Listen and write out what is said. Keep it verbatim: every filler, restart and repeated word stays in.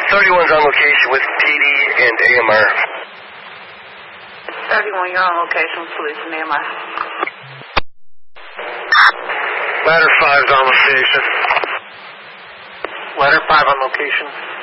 thirty-one's on location with P D and A M R. thirty-one, you're on location with police and A M R. Ladder five's on location. Ladder five on location.